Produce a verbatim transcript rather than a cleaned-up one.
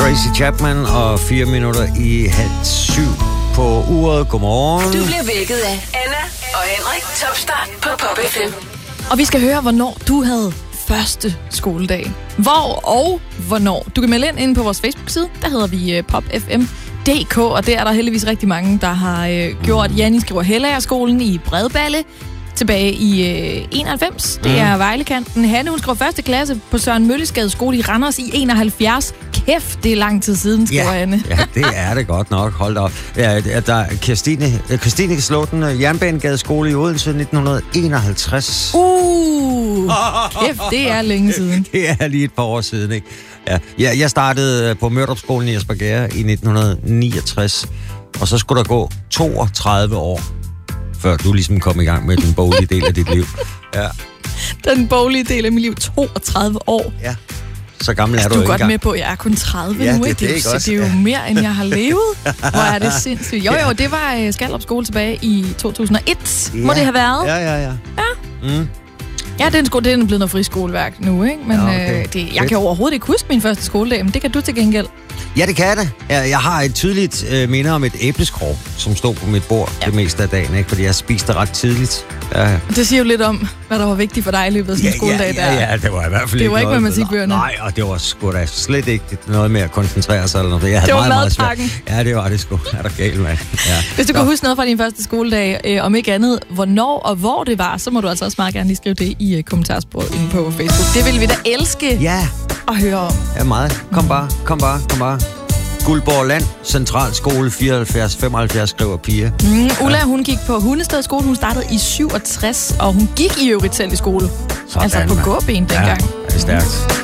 Tracy Chapman og fire minutter i halv syv på uret. Godmorgen. Du bliver vækket af Anna og Henrik. Topstart på Pop F M. Og vi skal høre, hvornår du havde første skoledag. Hvor og hvornår. Du kan melde ind inde på vores Facebook-side. Der hedder vi Pop F M punktum d k, og der er der heldigvis rigtig mange, der har øh, gjort. Janni skriver Hellagerskolen i Bredballe tilbage i øh, enoghalvfems. Det er Vejlekanten. Hanne, hun skriver første klasse på Søren Møllesgade skole i Randers i enoghalvfjerds. Kæft, det er lang tid siden, skriver ja, Hanne. Ja, det er det godt nok. Hold da op. Ja, der Christine, Christine kan slå den Jernbanegade skole i Odense nitten enoghalvtreds. Uh, kæft, det er længe siden. Det er lige et par år siden, ikke? Ja, ja jeg startede på Mørdrupskolen i Espergærde i nitten niogtres, og så skulle der gå toogtredive år, før du ligesom kom i gang med den boglige del af dit liv. Ja. Den boglige del af mit liv, toogtredive år. Ja, så gammel er altså, du, du ikke er godt engang. med på, at jeg er kun tredive ja, nu, det, ikke? det, Det, det, det, det er jo ja. mere, end jeg har levet. Hvor er det sindssygt. Jo, jo, det var uh, Skallerup skole tilbage i to tusind og et, ja. Må det have været. Ja, ja, ja. Ja. Mm. Ja, det er, en sko- det er blevet noget friskoleværk nu, ikke? Men ja, okay. øh, det, jeg kan overhovedet ikke huske min første skoledag, men det kan du til gengæld. Ja, det kan jeg da. Jeg, jeg har et tydeligt øh, minde om et æbleskrog, som stod på mit bord ja. det meste af dagen, ikke? Fordi jeg spiste det ret tidligt. Ja. Det siger jo lidt om, hvad der var vigtigt for dig i løbet af sådan en ja, skoledag ja, der. Ja, ja, det var i hvert fald det var ikke med noget, matematikbøgerne. Nej, og det var sgu da slet ikke noget med at koncentrere sig eller noget. Jeg havde det var meget, meget svært. Ja, det var det sgu. Er der galt, mand. Ja. Hvis du Nå. kan huske noget fra din første skoledag, øh, om ikke andet, hvornår og hvor det var, så må du altså også meget gerne lige skrive det i øh, kommentarsporet inde på Facebook. Det vil vi da elske ja. at høre om. Ja, meget. Kom bare, kom bare, kom bare. Guldborg Land, Centralskole fireoghalvfjerds femoghalvfjerds, skriver Pia. Mm, Ulla, ja. hun gik på Hundested skole. Hun startede i syvogtres, og hun gik i øvrigt selv i skole. Sådan, altså på gåben dengang. Ja, det er stærkt.